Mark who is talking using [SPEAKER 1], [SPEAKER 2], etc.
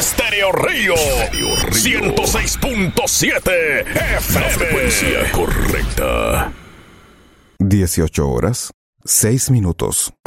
[SPEAKER 1] Estéreo Río 106.7 FM. Frecuencia correcta.
[SPEAKER 2] 18 horas, 6 minutos.